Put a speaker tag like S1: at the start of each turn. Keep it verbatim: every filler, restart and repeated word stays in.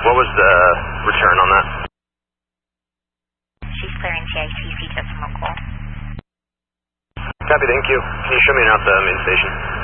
S1: What was the return on that?
S2: She's clearing T I C C decimal call.
S1: Copy, thank you. Can you show me out the main station?